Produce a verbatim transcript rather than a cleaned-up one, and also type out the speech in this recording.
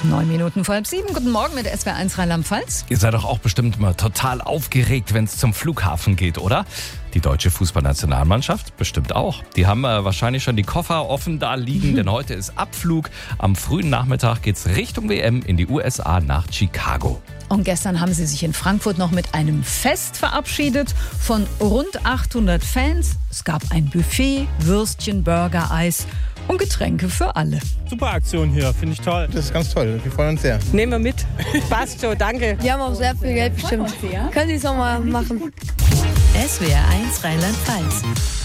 Neun Minuten vor halb sieben. Guten Morgen mit S W R eins Rheinland-Pfalz. Ihr seid doch auch bestimmt immer total aufgeregt, wenn es zum Flughafen geht, oder? Die deutsche Fußballnationalmannschaft bestimmt auch. Die haben äh, wahrscheinlich schon die Koffer offen da liegen, mhm. denn heute ist Abflug. Am frühen Nachmittag geht's Richtung W M in die U S A nach Chicago. Und gestern haben sie sich in Frankfurt noch mit einem Fest verabschiedet von rund achthundert Fans. Es gab ein Buffet, Würstchen, Burger, Eis und Getränke für alle. Super Aktion hier, finde ich toll. Das ist ganz toll, wir freuen uns sehr. Nehmen wir mit. Passt schon, danke. Die haben auch sehr viel Geld bestimmt. Können Sie es auch mal machen. S W R eins Rheinland-Pfalz.